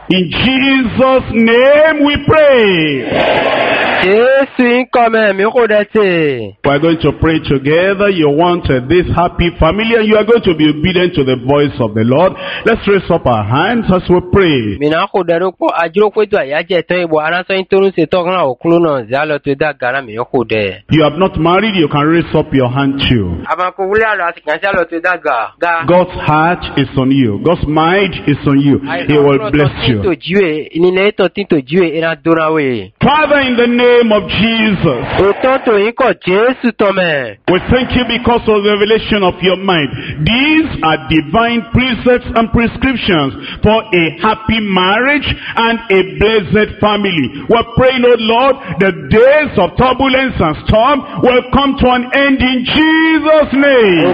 In Jesus' name we pray. Jésus quand même, We're going to pray together. You want this happy family and you are going to be obedient to the voice of the Lord. Let's raise up our hands as we pray. You have not married, you can raise up your hand too. God's heart is on you. God's mind is on you. He will bless you. Father, in the name of Jesus, we thank you because of the revelation of your mind. These are divine precepts and prescriptions for a happy marriage and a blessed family. We're praying, oh Lord, the days of turbulence and storm will come to an end in Jesus' name.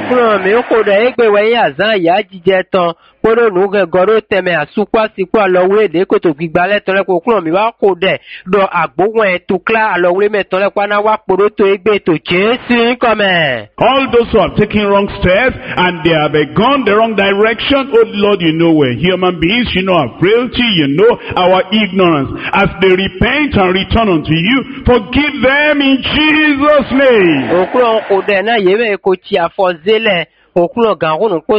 All those who have taken wrong steps and they have gone the wrong direction, oh Lord, you know we're human beings, you know our frailty, you know our ignorance. As they repent and return unto you, forgive them in Jesus' name. Lord, I pray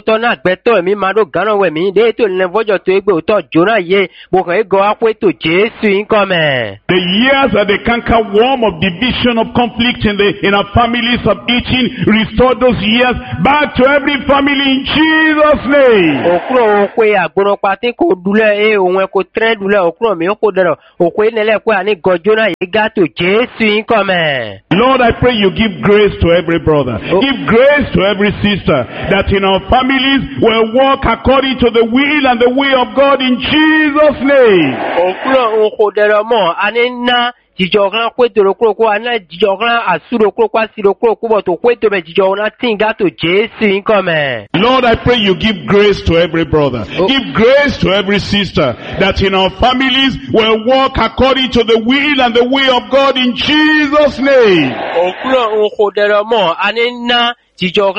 the years that the canker worm of division, of conflict in our families, of eating, restore those years back to every family in Jesus' name. Lord, I pray you give grace to every brother, give grace to every sister, that in our families will walk according to the will and the way of God in Jesus' name. Lord, I pray you give grace to every brother, give grace to every sister, that in our families will walk according to the will and the way of God in Jesus' name. Lord,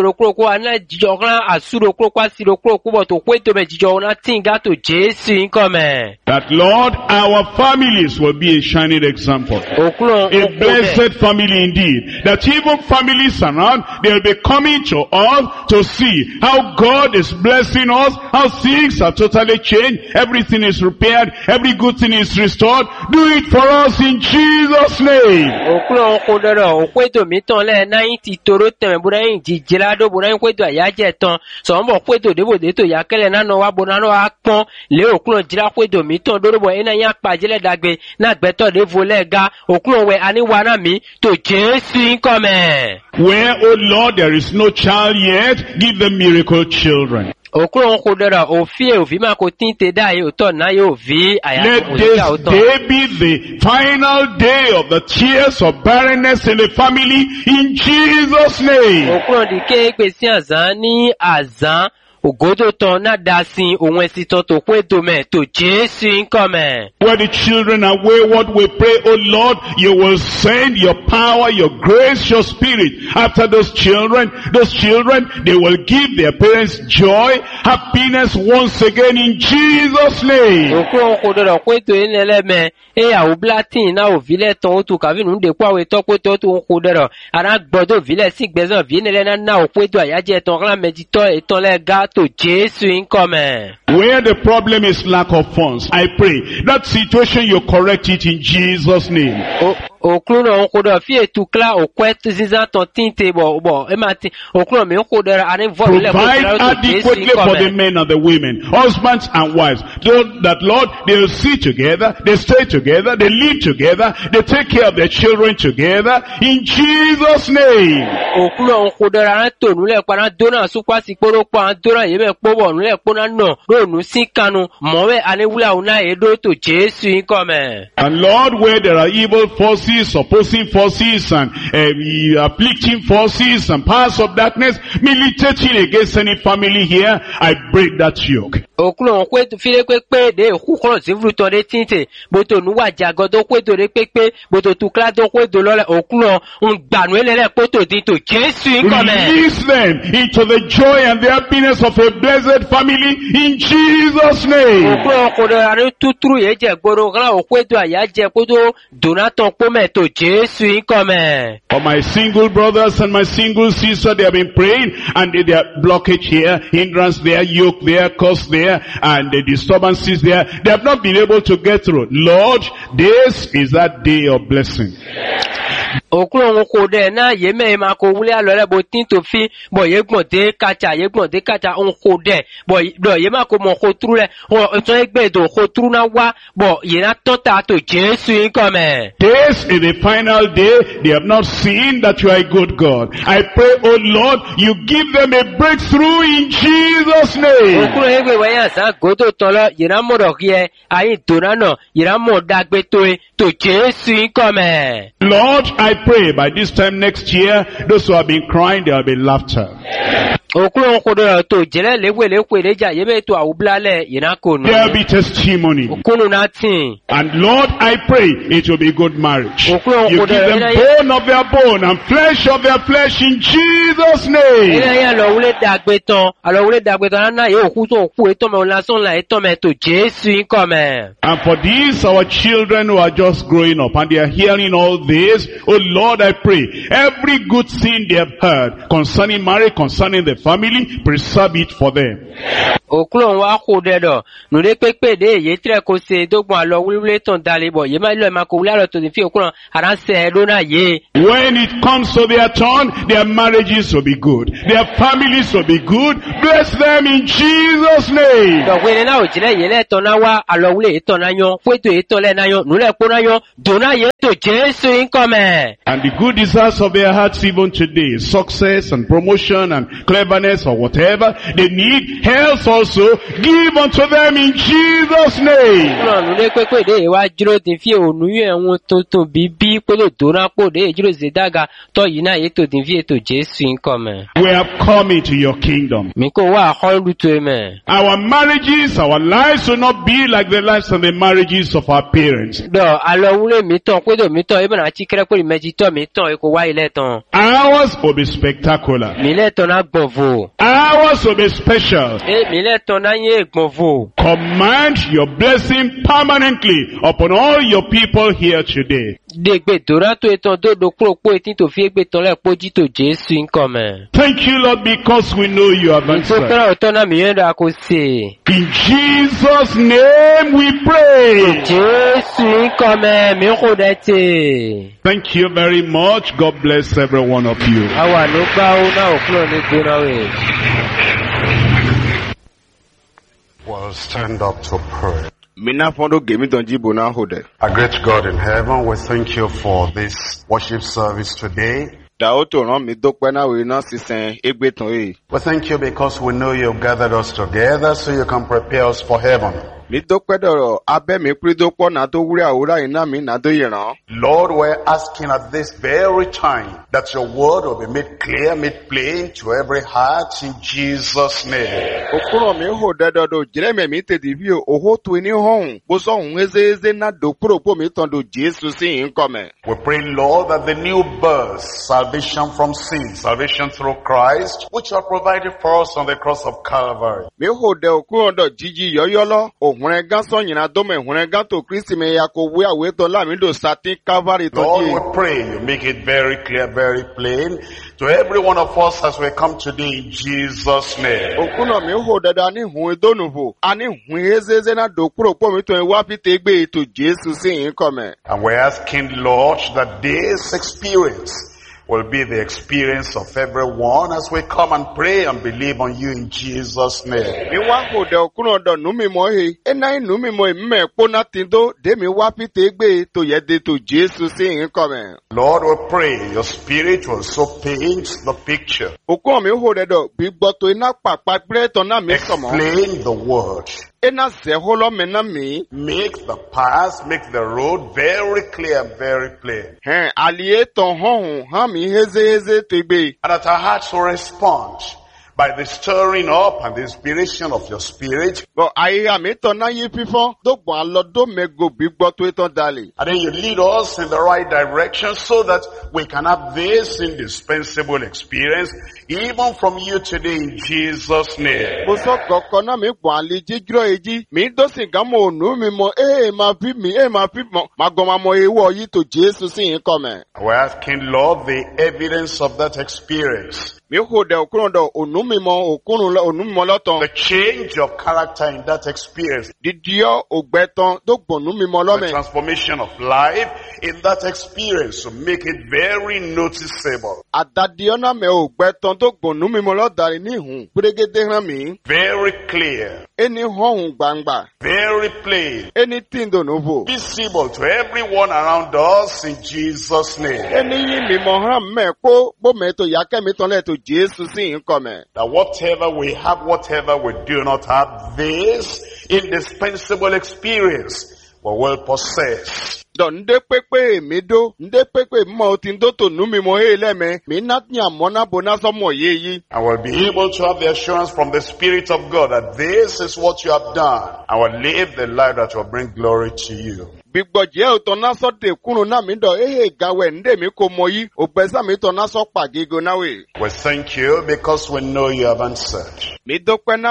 that Lord, our families will be a shining example, a blessed family indeed, that even families around, they'll be coming to us to see how God is blessing us, how things are totally changed, everything is repaired, every good thing is restored. Do it for us in Jesus' name. Where, oh Lord, there is no child yet, give them miracle children. Let this day be the final day of the tears of barrenness in the family in Jesus' name. Where the children are wayward, we pray, oh Lord, you will send your power, your grace, your spirit after those children, they will give their parents joy, happiness once again in Jesus' name. Where the problem is lack of funds, I pray that situation you correct it in Jesus' name. Provide adequately for the men and the women, husbands and wives, so that Lord, they'll sit together, they stay together, they live together, they take care of their children together in Jesus' name. And Lord, where there are evil forces, opposing forces, and afflicting forces and powers of darkness militating against any family here, I break that yoke. Okulo kwetu file kwekpe de kukolo zivru to de tinte boto nuwa jago do kweto de kwekpe boto tukla do kweto lole okulo ngbanu elele kweto dito Jesu inkome. Release them into the joy and the happiness of a blessed family in Jesus' name. Okulo kodo anu tuturu yeje gboro kala okweto ayaje kweto donaton pome to Jesu inkome. For my single brothers and my single sister, they have been praying and they are blockage here, hindrance there, yoke there, curse there, and the disturbances there. They have not been able to get through. Lord, this is that day of blessing. Okulo ngokode na yeme ma ko wule alore bo tinto fi bo yegbon de kacha onkode bo do yema ko mo ko trule o to egbe do ko tru na wa bo yena tota to Jesu inkome. This is the final day. They have not seen that you are a good God. I pray, oh Lord, you give them a breakthrough in Jesus' name. Okulo egbe waya sa godo tolo yena mo do kie ayin donano yena mo dagbe to Jesu inkome. Lord, I pray by this time next year, those who have been crying, there will be laughter. Okulo kodo to jele lewe leja yeme to awublale yena konu. There will be testimony. Okunu natin. And Lord, I pray it will be good marriage. You Okulo give kodo them bone of their bone and flesh of their flesh in Jesus' name. Ela lo wule dagbeton na ye oku to oku eton me olason la eton me to Jesu inkome. And for these, our children who are just growing up and they are hearing all this, oh Lord, I pray, every good thing they have heard concerning marriage, concerning the family, preserve it for them. Okulo wa ko dedo no de pepe de ye tre ko se dogbon alo wule ton dalebo ye ma lo ma ko wule alo to fi okulo aran se do na ye. When it comes to their turn, their marriages will be good, their families will be good. Bless them in Jesus' name. Do we na o jile ye le ton na wa alo wule ton na yon fweto e ton le na yon no le po na yon do na ye to Jesu inkome. And the good desires of their hearts even today, success and promotion and cleverness or whatever they need, health also, give unto them in Jesus' name. No le kwekwe de wa jiro tin fi onu yen won to bibi pelo dona po de jiro zedaga to yina ye to tin fi to Jesu inkome. We have come into your kingdom. Mi ko wa holu to me. Our marriages, our lives will not be like the lives and the marriages of our parents. Do alo wule mi ton ko do mi ton e bana ti kere ko meji to mi ton e ko wa ile ton. Ours will be spectacular. Mi le ton na gbonvo. Ours will be special. Mi le ton na ye gbonvo. Command your blessing permanently upon all your people here today. Degbe dora to eton do kuro po etin to fi egbe ton le poji to Jesu inkome. Thank you, Lord, because we know you have So answered. kera o ton na mi yenda ko se. In Jesus' name we pray. Jesu inkome mi ko dete. Thank you very much. God bless every one of you. Awa no gba o na okulo ni gbona we. Well, stand up to pray. Our great God in heaven, we thank you for this worship service today. We thank you because we know you've gathered us together so you can prepare us for heaven. Lord, we're asking at this very time that your word will be made clear, made plain to every heart in Jesus' name. We pray, Lord, that the new birth, salvation from sin, salvation through Christ, which are provided for us on the cross of Calvary. Lord, we pray you make it very clear, very plain to every one of us as we come today in Jesus' name. And we're asking, Lord, that this experience will be the experience of everyone as we come and pray and believe on you in Jesus' name. Lord, we pray your spirit will so paint the picture. Explain the word. Make the path, make the road very clear, very plain. And that our hearts will respond by the stirring up and the inspiration of your spirit. But I am it on ye people, don't go big but wait on Dali. And then you lead us in the right direction so that we can have this indispensable experience even from you today in Jesus' name. We have King Lord, the evidence of that experience. The change of character in that experience. The transformation of life in that experience to make it very noticeable. Very clear. Very plain. Visible to everyone around us in Jesus' name. That whatever we have, whatever we do not have, this indispensable experience we will possess. We'll be able to have the assurance from the Spirit of God that this is what you have done. I will live the life that will bring glory to you. We thank you because we know you have answered. In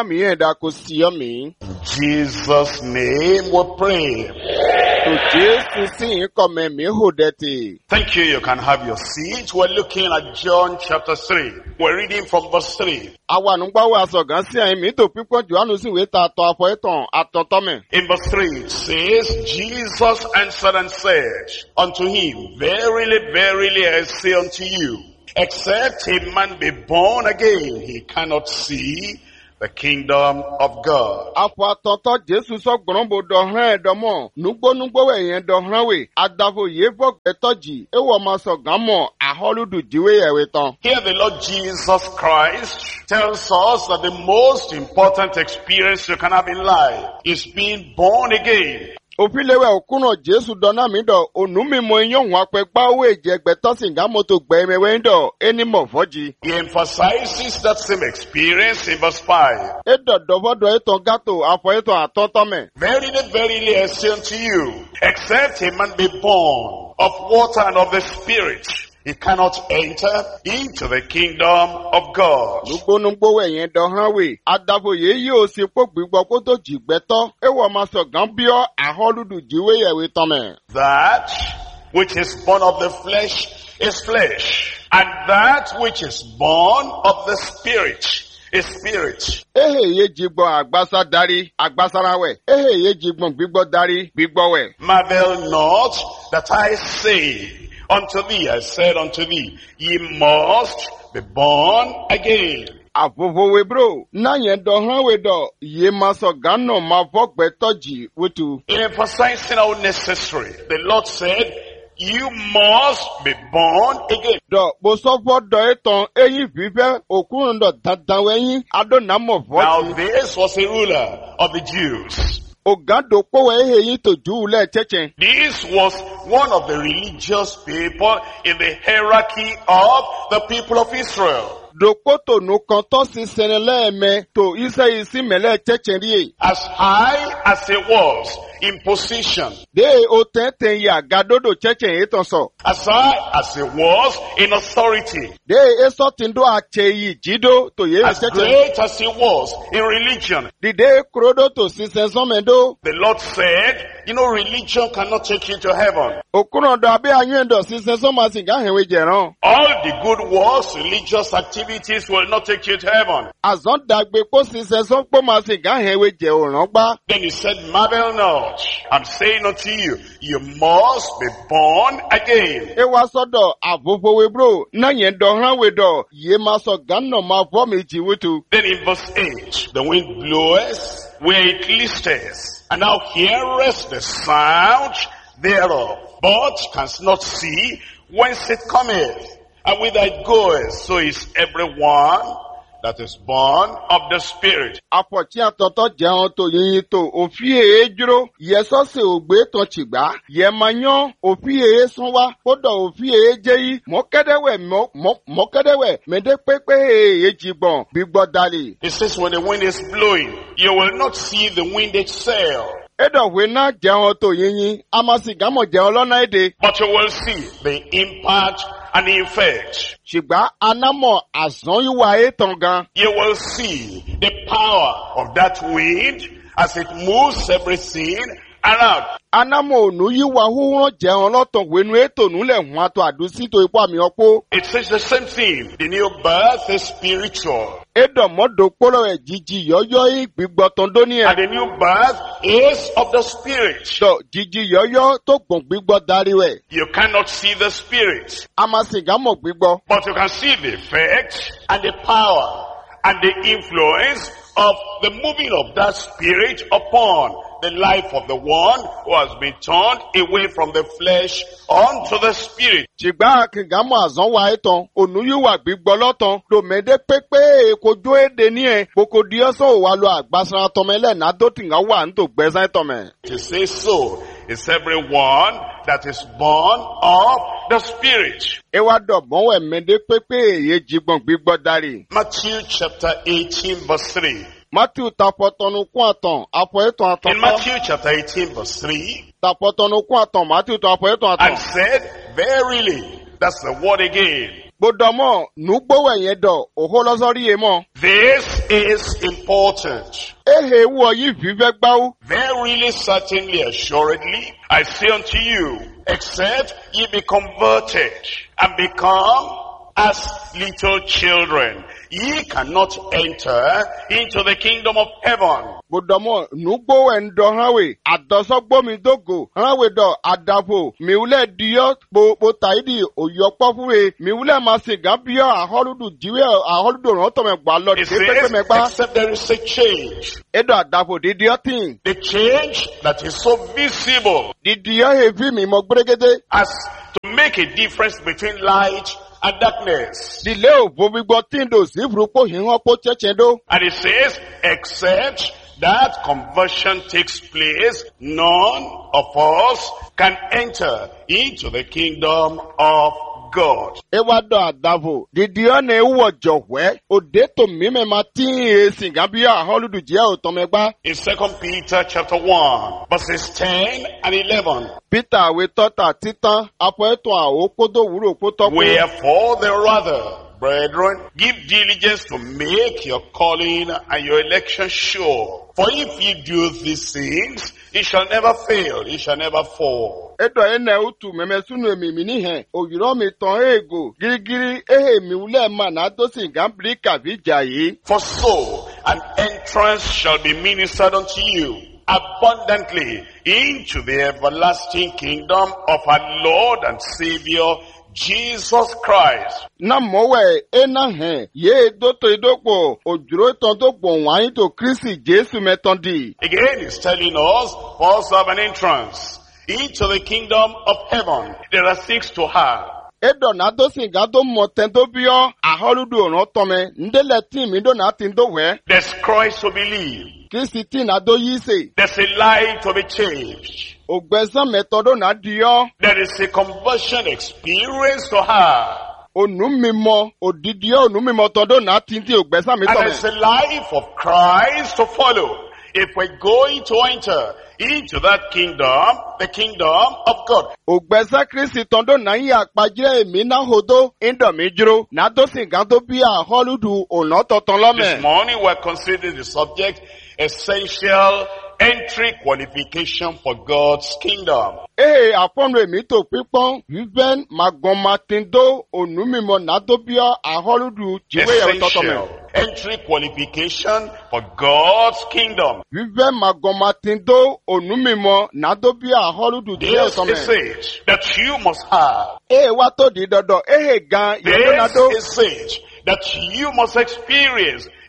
Jesus' name we pray. Thank you. You can have your seat. We're looking at John chapter 3. We're reading from verse 3. In verse 3 it says, Jesus answered and said unto him, Verily, verily, I say unto you, except a man be born again, he cannot see the kingdom of God. Here the Lord Jesus Christ tells us that the most important experience you can have in life is being born again. He emphasizes that same experience in verse 5. Verily, verily, I say unto you, except a man be born of water and of the Spirit, he cannot enter into the kingdom of God. That which is born of the flesh is flesh, and that which is born of the Spirit is spirit. Marvel not that I say unto thee, I said unto thee, ye must be born again. In emphasizing how necessary, the Lord said, you must be born again. Now this was a ruler of the Jews. This was one of the religious people in the hierarchy of the people of Israel. As high as he was in position, as high as he was in authority, as great as he was in religion, the Lord said, you know, religion cannot take you to heaven. All the good works, religious activities will not take you to heaven. Then he said, marvel not, I'm saying unto you, you must be born again. Then in verse 8, the wind bloweth where it listeth, and thou hearest the sound thereof, but canst not see whence it cometh, and whither it goeth. So is everyone that is born of the Spirit. Apọ̀tí àtọ̀tọ̀ jẹun tó yìnyín tó òfin èé dúró. Yẹsọ́sẹ̀ ògbé tán tìgbà. Yẹmanyán òfin èé sún wá. Kódà òfin èé jẹ́ yí. Mọ́kẹ́dẹ́wẹ̀ mẹ́dẹ́ pépé èé jìgbọ̀n gbígbọ́ dalè. It says when the wind is blowing, you will not see the wind itself. Ẹ̀dọ̀wé náà jẹun tó yìnyín. A máa sì gámọ̀ jẹun lọ́nà èdè. But you will see the impact and the effect. Ṣùgbọ́n anámọ̀ àzán yíwá ètàn gan. You will see the power of that wind as it moves everything around. Anámọ̀ ònú yíwá húhúrán jẹun lọ́tàn wẹnu ètò núlẹ̀ hùn àtọ̀ àdúsí tó ipò àmì ọ̀pọ̀. It says the same thing. The new birth is spiritual. Ẹ̀dọ̀mọ́dọ̀ kpọ́lọ̀ ẹ̀ jíjí yọ́yọ́ yìí gbígbọ́tàn dóní ẹ̀. And the new birth is of the Spirit. Dọ̀ jíjí yọ́yọ́ tó gbọ̀n gbígbọ́ darí wẹ̀. You cannot see the Spirit, A máa sì gámọ̀ gbígbọ́. but you can see the effect and the power and the influence of the moving of that Spirit upon the life of the one who has been turned away from the flesh unto the Spirit. Ṣùgbọ́n àkìngámọ̀ àzán wa ètàn ònú yíwá gbígbọ́ lọ́tàn lòmẹ́dẹ́ pépé èkójó èdè ní ẹ̀. Kòkò di ọ́sọ̀ òwà lọ àgbàsara tọmẹlẹ̀ náà tó tìǹgá wà ní tò gbẹ́sán tọmẹ. To say so is everyone that is born of the Spirit. Ewa dọ̀gbọ́n wẹ̀ mẹ́dẹ́ pépé èyí jìgbọ̀n gbígbọ́ darí. Matthew chapter 18 verse 3. Matthew tapọ̀tọ̀nù kún àtàn àpọ̀ ètò àtàn. In Matthew chapter 18 verse 3, Tapọ̀tọ̀nù kún àtàn Matthew tó àpọ̀ ètò àtàn. and said, verily, that's the word again. Gbódọ̀mọ̀ nùgbówẹ̀ yẹn dọ̀ òhó lọ́sọ́rí yẹn mọ̀. This is important. Ehe wọ yìí fífẹ́ gbáwó. Verily, certainly, assuredly, I say unto you, except ye be converted and become as little children, ye cannot enter into the kingdom of heaven. Gbódọ̀mọ̀ nùgbówẹ̀ ń dọ̀ hánwé. Àdọ̀sọ́gbómi dógò. Hánwé dọ̀ àdàpọ̀. Mìwúlẹ̀ diyọ́ po tàídì òyọ́pọ̀ fúre. Mìwúlẹ̀ máa sì gán bíọ́ àhọ́lùdù jíwẹ́ àhọ́lùdù rántọ̀mẹ̀ gbà lọ It dé pépé says, mẹ́gbá. except there is a change. Ẹ̀dọ̀ àdàpọ̀ dídíọ́ tì. The change that is so visible Dídíọ́ èéfì mi mọ gbérégédé. as to make a difference between light and darkness. Dìlé òbó gbígbọ́ tí ń dò sí ìfúrúpọ̀ hìhán pọ̀ chẹ́chẹ́ dó. And it says, except that conversion takes place, none of us can enter into the kingdom of God. Ewa dọ̀ àdàpọ̀. Dídíọ́ ní ewúwọ̀ jọ̀wẹ́. Òde tó mímẹ́ máa tí ń èsì gán bíọ́ àhọ́lùdù jíẹ́ òtọ́mẹ́gbá. In 2 Peter chapter 1, verses 10 and 11. Peter àwẹ̀ tọ́ta títán. Apọ̀ ètò àwọ̀ kódó wúrò kó tọ́kù. Wherefore the rather, brethren, give diligence to make your calling and your election sure. For if ye do these things, ye shall never fail, ye shall never fall. Ẹ̀dọ̀ ẹ̀nà òtù mẹ́mẹ́ súnú èmì mi níhẹ̀. Òyìnbó mi tán èègò. Gírígírí ehe mi wúlẹ̀ mà náà tó sì gán bírí kàbí jà yìí. For so an entrance shall be ministered unto you abundantly into the everlasting kingdom of our Lord and Savior, Jesus Christ. Na mọ̀wẹ̀ ẹ̀nà hẹ̀ yé dótò ìdókò òjòrò tán tó gbọ̀n wáyé tó Kristi Jésù mẹ́tàn dì. Again, he's telling us, for us to have an entrance into the kingdom of heaven. There are 6 to have. Ẹ̀dọ̀ náà tó sì gán tó mọ̀ tẹ́ tó bíọ́ àhọ́lùdù ọ̀ràn tọ́mẹ. Ndélẹ̀ tí mi dó náà ti ń dówẹ́. There's Christ to believe. Kristi tí náà dó yí sè. There's a life to be changed. Ògbẹ́sán mẹ́tọ́ dó náà diyọ́. There is a conversion experience to have. Ònú mímọ́ òdìdíọ́ ònú mímọ́ tọ́dọ̀ náà ti ń tí ògbẹ́sán mi And tọ́mẹ. there's a life of Christ to follow. If we're going to enter into that kingdom, the kingdom of God. Ògbẹ́sán Kristi tọ́dọ̀ náà yí àpàjẹ́ èmi náà hodó ìdọ̀mí dúró. Náà tó sì gán tó bí àhọ́lùdù ònà tọ̀tàn lọ́mẹ̀. This morning we're considering the subject, essential entry qualification for God's kingdom. Ee àpọ́nù èmi tó pípọ́n wíwẹ́n màgọ́màtìndó ònú mímọ́ náà tó bí àhọ́lùdù jíwé yẹn tọ́tọ̀mẹ̀. Essential entry qualification for God's kingdom. Wíwẹ́n màgọ́màtìndó ònú mímọ́ náà tó bí àhọ́lùdù jíwé yẹn This tọ́tọ̀mẹ̀. is it that you must have. Ee wá tó di dọ́dọ̀ ee gan yẹn tó náà tó. This is it that you must experience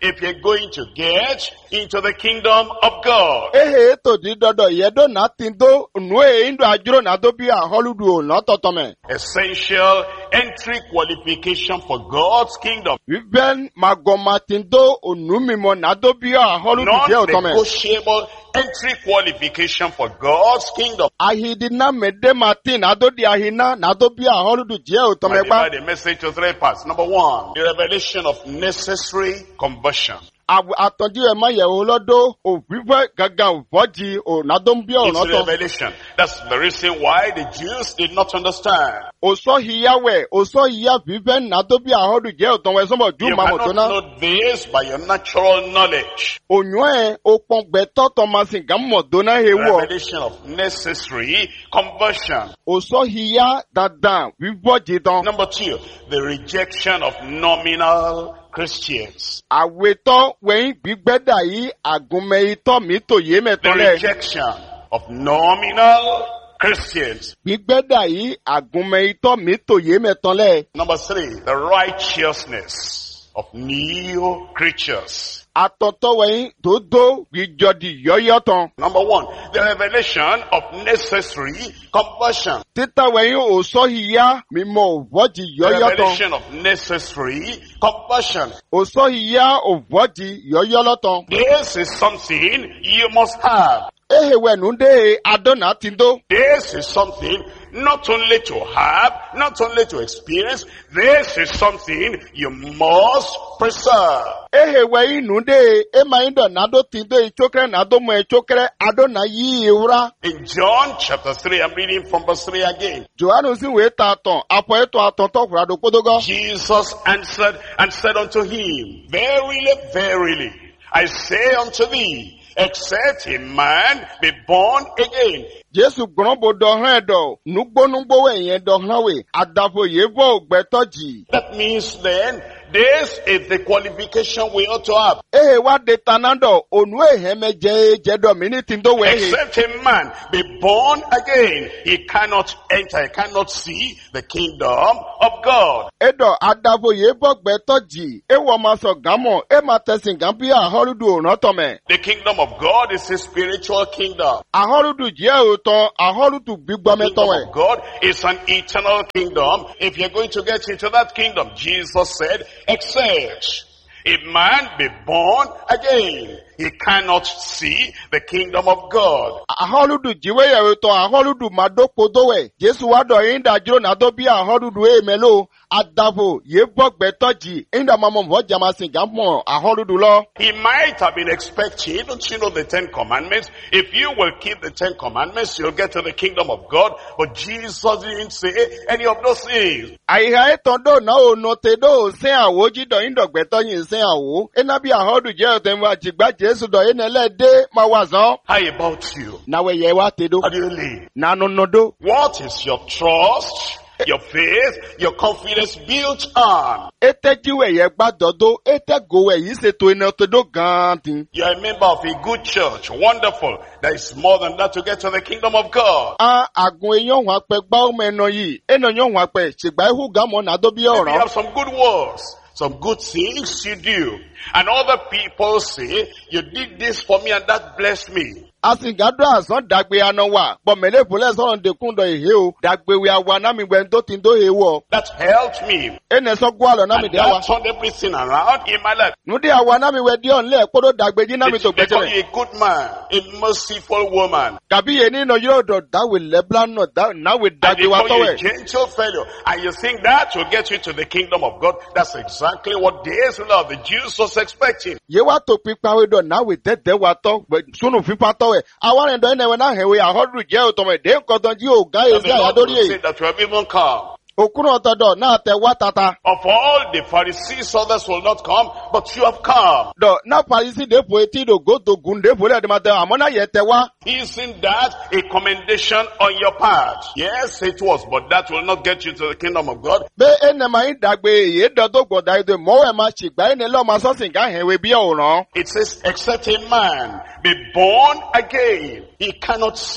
if you're going to get into the kingdom of God. Ehe to di dodo yedo na tindo nwe indo ajuro na do bi aholudu na totome. Essential entry qualification for God's kingdom. Viven magoma tindo onumimo na do bi aholudu je otome. Non-negotiable entry qualification for God's kingdom. Ahidina mede Martin adodi ahina na do bi aholudu je otome I gba. divide the message to three parts. Number one, the revelation of necessary conversion. Atonji e ma yewo lodo o vive gaga voji o na do bi It's ona to. revelation. That's the reason why the Jews did not understand. Oso hiyawe oso hiya vive na do bi aholudu je otome somo ju You ma cannot motona. know this by your natural knowledge. Onyo o pon gbe to Thomasin gammo dona hewo. Revelation of necessary conversion. Oso hiya dadan vivoji don. Number two, the rejection of nominal Christians. Aweto wen gbigbeda yi agunme ito mi to ye The metole. rejection of nominal Christians. Gbigbeda yi agunme ito mi to ye metole. Number three, the righteousness of new creatures. Atoto wen dodo gbijodi yoyoton. Number one, the revelation of necessary conversion. Tita wen oso hiya mimo voji The yoyoton. revelation of necessary conversion. Oso hiya o voji yoyoloton. This is something you must have. Ehe wenunde adona tindo. This is something not only to have, not only to experience, this is something you must preserve. Ehe we inunde ema indo nado tindo ichokre nado mo ichokre adona yi ewura. In John chapter 3, I'm reading from verse 3 again. Johannu si we taton apo eto aton to kurado kodogo. Jesus answered and said unto him, Verily, verily, I say unto thee, except a man be born again. Jesu gbọ́nbó dọ̀hán ẹ̀dọ̀, nugbónúgbówó ẹ̀yẹn dọ̀hán wè, àdàfo yévó ògbẹ́tọ́jì. That means then, this is the qualification we ought to have. Ehe wa de tanando, onu eheme jedo mini tindo wehe. Except a man be born again, he cannot enter, he cannot see the kingdom of God. Edo àdàfo yévó ògbẹ́tọ́jì, ewo maso gamo, ma tesin gambi aholudu onotome. The kingdom of God is a spiritual kingdom. Aholudu jẹ́ òtọ́, aholudu The gbígbọ́mẹ́tọ́ kingdom wẹ̀. of God is an eternal kingdom. If you're going to get into that kingdom, Jesus said, except a man be born again, he cannot see the kingdom of God. Aholudu jiwe ya òtọ́, aholudu madokodo wẹ̀. Jesu wa dọ̀ inda jiro na do bi aholudu emelo. Àdàfo yévó ògbẹ́tọ́jì, inda mamo mvo jamasin gammo aholudu lo. He might have been expecting, don't you know the 10 Commandments? If you will keep the 10 Commandments, you'll get to the kingdom of God. But Jesus didn't say any of those things. Àìhà ètòndó náà ò nọ̀tẹ̀dó sẹ́ àwò jídọ̀ ìndọ̀gbẹ̀tọ̀ yìí sẹ́ àwò. Iná bí àhọ́dù jẹ́ ọ̀tẹ̀mú àjìgbá Jésù dọ̀ yìí nílẹ̀ dé máa wà zán. How about you? Náwó ẹ̀yẹ wá tẹ̀dó. How do you live? Nánú nọdó. What is your trust, your faith, your confidence built on? Ètè jíwẹ̀ yẹ gbàdọ̀dó, ètè gòwẹ̀ yìí ṣètò iná tẹ̀dó gan-an tí. You're a member of a good church. Wonderful. There is more than that to get to the kingdom of God. Àgùn èèyàn wà pẹ̀ gbá ọmọ ẹ̀nà yìí. Ẹ̀nà yóò wà pẹ̀ ṣègbà ihu gàmọ̀ nàdó bí Maybe you ọ̀rọ̀. have some good words, some good things you do. And other people say, you did this for me and that blessed me. Asìngádọ́ àsán dàgbé aná wà. Bọ̀mẹ̀lẹ́ ìfòlẹ́ sọ̀rọ̀ ǹdẹ̀kúndọ̀ ìhé o. Dàgbéwé àwa námi gbẹ̀ tó ti ń dó hewọ́. That helped me. Ẹnẹ sọ gbọ́ àlọ́ námi And dẹ́ wa. that turned everything around in my life. Nudi àwa námi wẹ̀ díọ̀ ńlẹ̀ kódó dàgbé jí námi tó They call gbẹ́jẹ̀. you a good man, a merciful woman. Kàbí yẹn nínú yóò dọ̀ dáwé lẹ́bílá náà náwé And dàgbé they wa call you a tọ́wẹ̀. gentle fellow. And you think that will get you to the kingdom of God. That's exactly what the Israel of the Jews was expecting. Yé wa tó pípa wé dọ̀ náwé dẹ́dẹ́ wa tọ́ súnù fífa tọ́wẹ̀. Àwọn ẹ̀dọ̀ ẹ̀nẹ̀wẹ̀ náà hẹ̀wé àhọ́dù jẹ́ òtọ̀mẹ̀ dé nǹkan jí ò gá And èsì the Lord àyádórí will èyí. say that you have even come. Òkúrò ọ̀tọ̀dọ̀ náà tẹ wá tata. Of all the Pharisees, others will not come, but you have come. Dọ̀ náà Parisi dèpò etí ìdògó tó gùn dèpò lẹ́ẹ̀dẹ̀mọ̀tẹ̀ àmọ́ náà yẹ tẹ wá. Isn't that a commendation on your part? Yes, it was, but that will not get you to the kingdom of God. Bẹ́ ẹnẹ̀mọ̀ yín dàgbé èyí dọ̀dọ̀ gbọ̀dá èdè mọ́wẹ́ máa ṣìgbà ẹni lọ́ọ́ máa sọ́sìn ká hẹ̀wé bí ọ̀ràn. It says, except a man be born again, he cannot see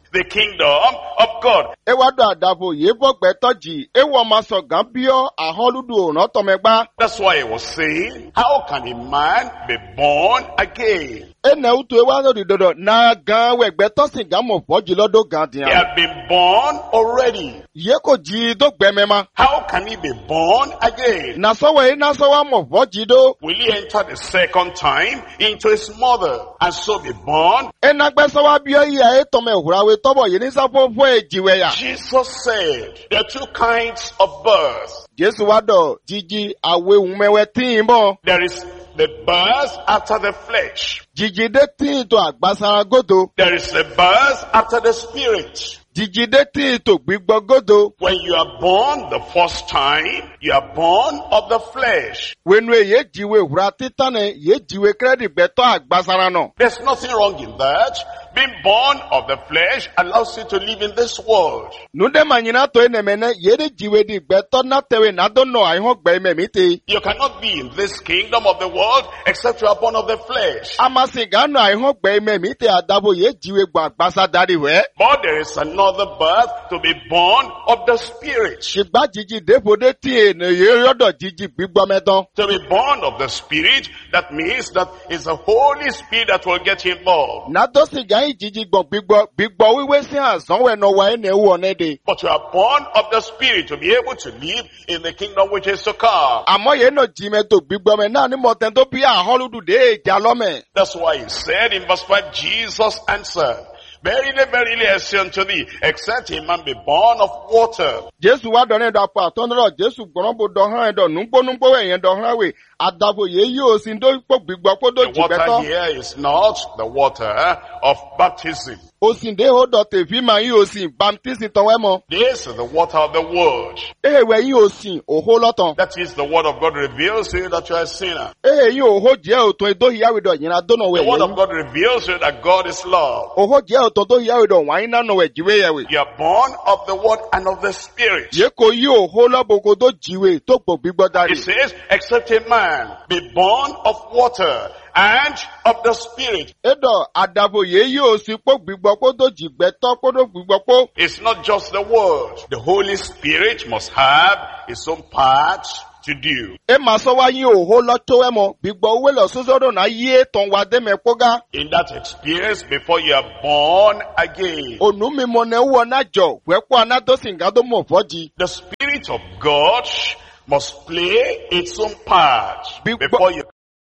the kingdom of God. Ewado adavo yebo gbetoji. Ewo maso gambio aholudu onotomegba. That's why he was saying, how can a man be born again? Ene utu ewado didodo na gan wegbetosin gamo foji lodo He gandian. had been born already. Yeko ji do gbemema. How can he be born again? Nasowa mo foji do. Will he enter the second time into his mother and so be born? Enagbesowa bio iya etome hurawe tobo yenisa fofo ejiweya. Jesus said, there are two kinds of birth. Jesu wado jiji awe umewe timbo. There is the birth after the flesh. Jiji de tin to agbasara godo. There is the birth after the spirit. Jiji de tin to gbigbo godo. When you are born the first time, you are born of the flesh. Wenwe ye jiwe hura titane ye jiwe credit beto agbasara no. There's nothing wrong in that. Being born of the flesh allows you to live in this world. Nude manyina to enemene ye de jiwe di beto na tewe na dono aiho gbeme mite. You cannot be in this kingdom of the world except you are born of the flesh. Amasigano aiho gbeme mite adabo ye jiwe gba agbasa dari we. But there is another birth to be born of the spirit. Shigba jiji depo de ti ene ye yodo jiji gbigbo medon. To be born of the spirit, that means that it's the Holy Spirit that will get involved. Na do siga jiji gbigbo wiwe si asan we no wa ene wo nede. But you are born of the spirit to be able to live in the kingdom which is to come. Amo ye no jime to gbigbo me na ni moten to bi aholudu de jalome. That's why he said in verse 5, Jesus answered, verily, verily, I say unto thee, except a man be born of water. Jesu wa do ne do apa tonro Jesu gboro do han do nungbo we yen do han we adabo ye yi o sin do po gbigbo po do The water jibeto. here is not the water of baptism. Osin de ho do te fi ma yi osin baptism ton we mo. This is the water of the word. We yi osin oho loton. That is the word of God reveals to you that you are a sinner. Yi oho je o to do hiya we do yin adono we. The word of God reveals to you that God is love. Oho je o to do hiya we do wan na no we jiwe ye we. You are born of the word and of the spirit. Ye ko yi oho lo boko do jiwe to po gbigbo dari. It says, except a man be born of water and of the spirit. Edo adabo ye yi osin po gbigbo po do jigbeto po do gbigbo po. It's not just the word. The Holy Spirit must have its own part to do. E ma so wa yin oho lo to we mo gbigbo we lo sosodo na yi ton wa de me poga. In that experience before you are born again. Onu mi mo ne wo na jo we po ana to singa do mo foji. The Spirit of God must play its own part before you.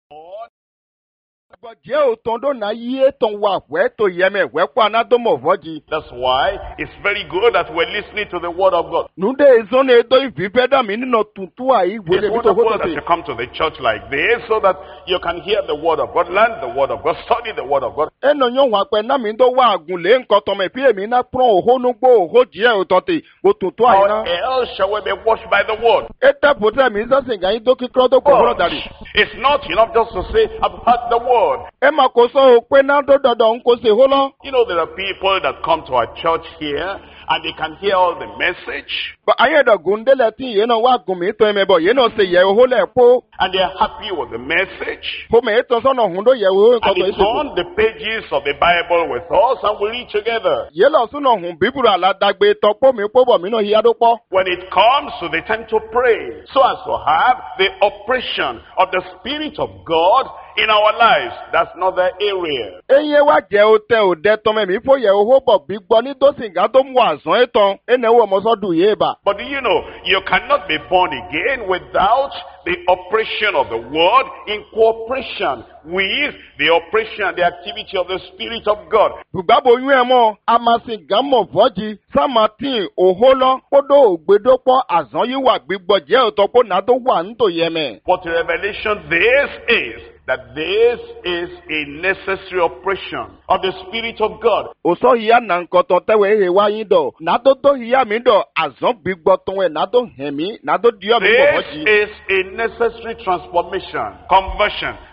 Je o ton do na yi ton wa we to yeme we po ana do mo foji. That's why it's very good that we're listening to the word of God. Nude izone do ifife da mi nino tuntu ai wo It's le bi to wonderful ho that to you come to the church like this so that you can hear the word of God, learn the word of God, study the word of God. eno nyo wa pe na mi do wa agun le nkan to me pi emi na pro oho nu gbo oho je o to te o tuntu ai How na. else shall we be washed by the word? Eta potre mi so singa yin do kikro do ko bro dari. It's not enough just to say, I've heard the word. E ma ko so o pe na do dodo nko se ho lo. You know, there are people that come to our church here and they can hear all the message Ba aye do gunde le tin ye no wa gun mi to me bo ye no se ye oho le po. and they're happy with the message. Ho me to so no hun do ye wo nkan And to it's ise. on the pages of the Bible with us and we read together. Ye lo su no hun biburu ala dagbe to po mi po bo mi no hiya do po. When it comes to the time to pray, so as to have the operation of the Spirit of God in our lives, that's not the area. Eye wa je o te o de to me mi fo ye oho bo gbigbo ni do singa do mu asan etan ene wo mo so du ye ba. But do you know, you cannot be born again without the operation of the word in cooperation with the operation and the activity of the Spirit of God. Bugbabo yun e mo amasin gamo foji samatin oho lo podo ogbedopo asan yi wa gbigbo je o to po na do wa nto yeme. What a revelation this is, that this is a necessary operation of the Spirit of God. O so hiya na nkan to tewe he wa yin do na do hiya mi do asan gbigbo ton we na do hemi na do dio mi mo This foji. is a necessary transformation, conversion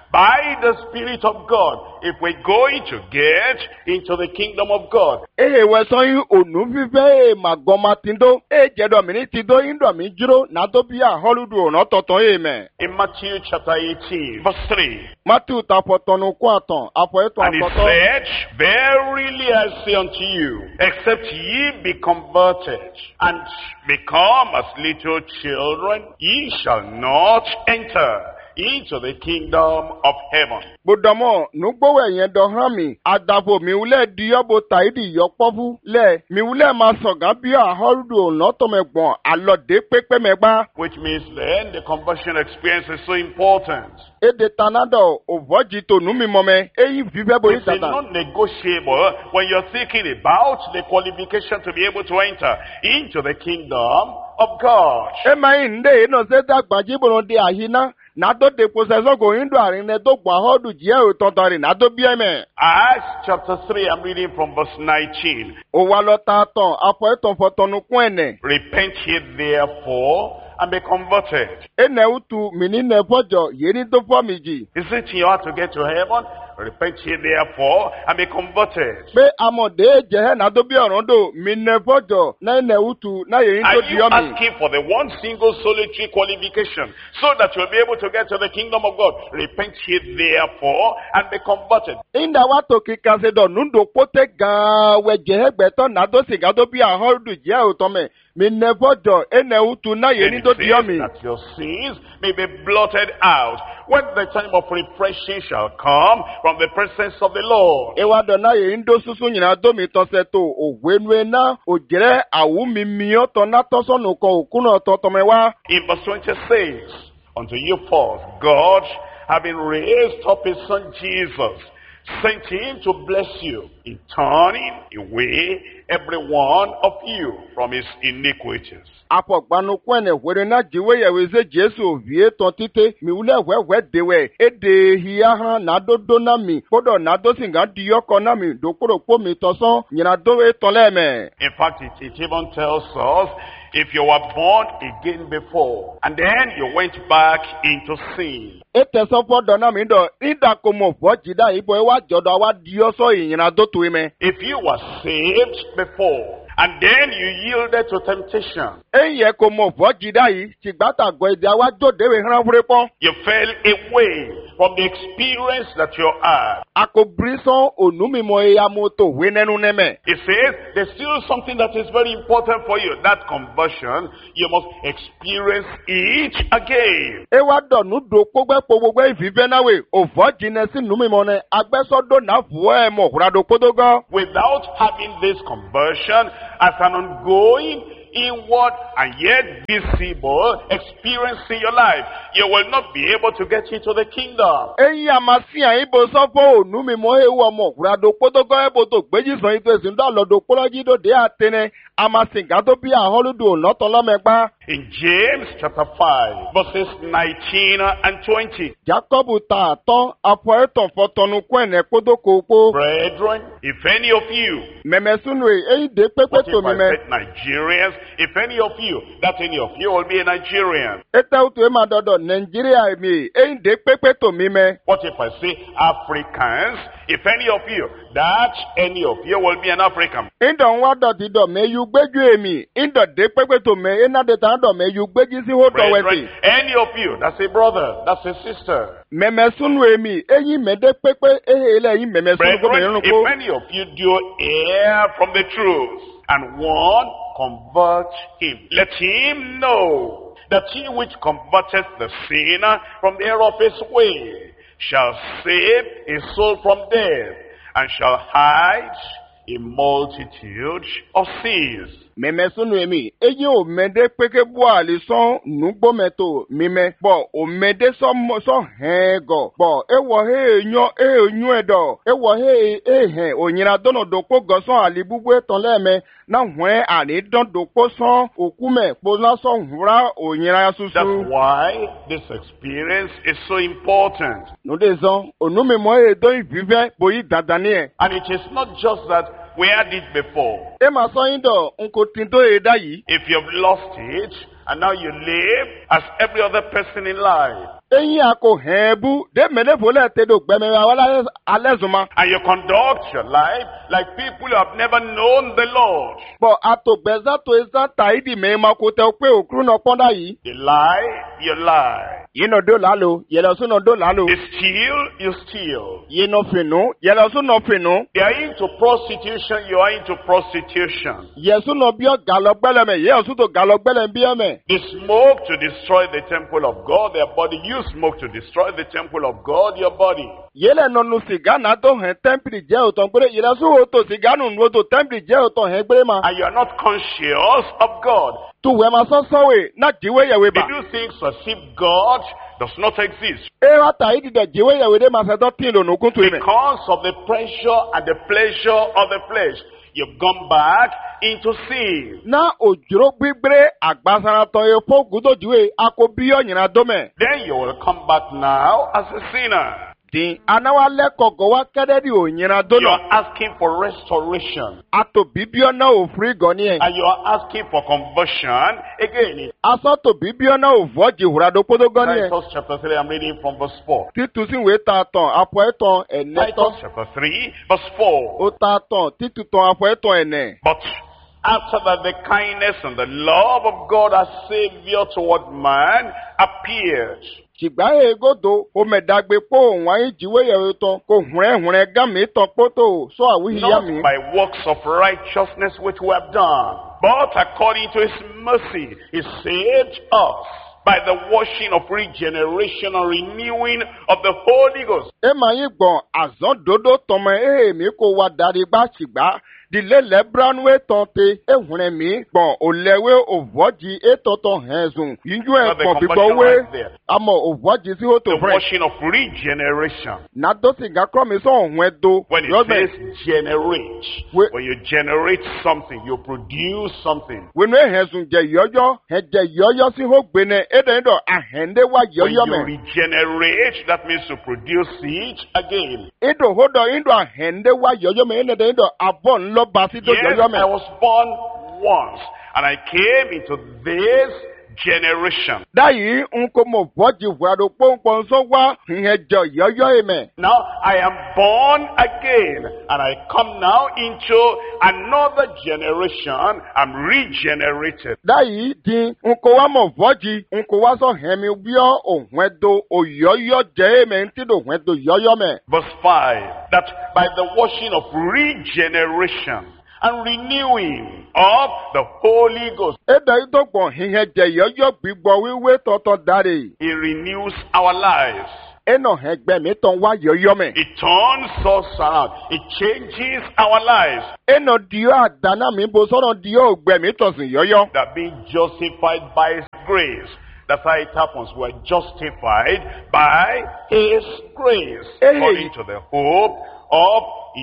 by the Spirit of God if we're going to get into the kingdom of God. We're saying onu vive magoma tindo jedo mini tindo indo mi juro na to bia holudu no toton amen. In Matthew chapter 18 verse 3. Matthew tapotonu kwaton apo eto And he said, verily I say unto you, except ye be converted and become as little children, ye shall not enter into the kingdom of heaven. Bodomo nugbowe yen do hami adabo mi ule diyobo taidi yopofu le mi ule ma sogan bi ahorudu no to megbon alode pepe megba. Which means then the conversion experience is so important. Ede tanado ovoji to nu mi mome eyi vive bo It's non-negotiable when you're thinking about the qualification to be able to enter into the kingdom of God. Ema inde no se dagbaji bo de ahina na do de possession go indo arine to gba hodu je o totori na do bi eme. Acts chapter 3, I'm reading from verse 19. O wa lo ta ton apo eton fotonu kun ene. Repent ye therefore and be converted. Ene utu minine bojo yeni to formiji. Is it in your heart to get to heaven? Repent ye therefore and be converted. Be amode je na do bi orun do minine bojo na ene utu na yeni to Are you diomi. asking for the one single solitary qualification so that you'll be able to get to the kingdom of God? Repent ye therefore and be converted. Inda wa to kikase do nundo pote gan we je egbeto na do siga do bi ahodu je o to me minine bojo ene utu na And yeni it to says diomi. that your sins may be blotted out when the time of refreshing shall come from the presence of the Lord. Ewa do na yeni do susu nyina do mi to se to ogwenu na ojere awu mi mi to na to so nu ko okuno to mewa. In verse 26, unto you first, God, having raised up his son Jesus, sent him to bless you in turning away every one of you from his iniquities. Apogbanu kwene were na jiwe ye weze Jesu vie ton tite mi ule wewe dewe ede hiya ha na dodo na mi podo na do singa diyoko na mi dokoro po mi toson nyina do e ton leme. In fact, it even tells us, if you were born again before, and then you went back into sin, Ete so podo na mi do ida komo fo jida ibo e wa jodo wa dioso nyina do to ime. if you were saved before, and then you yielded to temptation, Eye komo fo jida yi tigbata go ide wa jode we hran fure pon. you fell away from the experience that you had. Akobrison onumi mo ya moto we nenu neme. It says there's still something that is very important for you. That conversion, you must experience it again. Ewa do nu do pogbe ifife na we ovo jine si numi mo ne agbeso do na fu e mo hura do podogo. Without having this conversion as an ongoing, inward, and yet visible experience in your life, you will not be able to get into the kingdom. Eyi amasi an ibo so fo onumi mo ewo mo hura do podogo ebo to gbeji so ito esin do lo do poloji do de atene amasi ga to bi aholudu no to lo megba. In James chapter 5, verses 19 and 20. Jacob ta ton apo eton fo tonu kwene podoko po. Brethren, if any of you, Memesunu eyi de pepe what to if I mi me. said Nigerians, if any of you, that any of you will be a Nigerian. Ete utu e ma dodo Nigeria mi eyi de pepe to mi me. What if I say Africans, if any of you, that any of you will be an African. Indo nwa do ti do me yu gbeju emi indo de pepe to me ina de ta do me yu gbeji si ho do Brethren, weti. any of you, that's a brother, that's a sister. Memesunu emi eyi me de pepe ele eyi memesunu ko me Brethren, run ko. if any of you do err from the truth, and one convert him, let him know that he which converteth the sinner from the error of his way shall save his soul from death, and shall hide a multitude of sins. Memesunu emi eyi o mede peke bu ali son nugbo meto mime bo o mede so hego bo ewo he enyu edo ewo he ehe onyira dono doko goson ali bugbo etan leme na hwen ani don doko son okume po na so hura onyira That's susu. why this experience is so important. No de zon onumi mo e do ivive boyi dadani e. And it is not just that we had it before. E ma so yin do nko tinto e da yi. If you've lost it, and now you live as every other person in life, Eyin ako hebu de menefole te do gbeme awala alezuma. And you conduct your life like people who have never known the Lord. Bo ato gbeza to eza taidi me makote ope okru no ponda yi. You lie, you lie. Yino do lalo, yelo so no do lalo. You steal, you steal. Yino finu, yelo so no finu. They are into prostitution, you are into prostitution. Yesu no bio galogbele me, yesu to galogbele mbia me. They smoke to destroy the temple of God, their body. You smoke to destroy the temple of God, your body. Yele no nu siga na to hen temple je o ton gbere, yele so o to siga nu no to temple je o to hen gbere ma. And you are not conscious of God. Tu we ma so so we, na jiwe ye we ba. They do things as if God does not exist. Ewa taidi de jiwe ye we de ma se do tin lo no kuntu ime. Because of the pressure and the pleasure of the flesh, you've gone back into sin. Na ojuro gbigbre agbasara to ye po gudo jiwe ako biyo nyina dome. Then you will come back now as a sinner. Din anawale kogo wa kededi o nyina You dono. are asking for restoration. Ato bibio na o free goni en. And you are asking for conversion again. Aso to bibio na o voji hurado podo goni en. Titus chapter 3, I'm reading from verse 4. Titusin we ta ton apo eton ene Titus ton. chapter 3, verse 4. O ta ton titu ton apo eton ene. But after that the kindness and the love of God as Savior toward man appeared. Chigba egodo o medagbe po won yin jiwe ye ton ko hunre gami ton poto so awi ya Not mi. by works of righteousness which we have done, but according to His mercy, He saved us by the washing of regeneration and renewing of the Holy Ghost. E ma yin gbon azon dodo ton me mi ko wa dari gba chigba di lele branwe ton te e hunre mi gbon o lewe o voji e toton hezun yinju e The kon conversion bibo we right there. amo o voji si o to The fresh washing of regeneration. na do si ga kro mi so ohun edo When it says generate, We- when you generate something, you produce something. we no hezun je yoyo he je yoyo si ho gbene e de do ahende wa When yoyo you me regenerate, that means to produce it again. indo hodo indo ahende wa yoyo me ene de indo abon lo basi do Yes, yoyo me I was born once, and I came into this generation. dayi nko mo voji wado ponpon so wa he je yoyo me Now I am born again, and I come now into another generation. I'm regenerated. dayi din nko wa mo voji nko wa so hemi bio ohun edo oyoyo je me ntido ohun edo yoyo me Verse 5, that by the washing of regeneration and renewing of the Holy Ghost, eda idogbon hihe je yoyo gbigbo wiwe toto dare He renews our lives. eno hegbe mi ton wa yoyo me It turns us around. It changes our lives. eno dio adana mi bo soro dio ogbe mi tosin yoyo That being justified by His grace. That's how it happens. We're justified by His grace. Hey. According to the hope of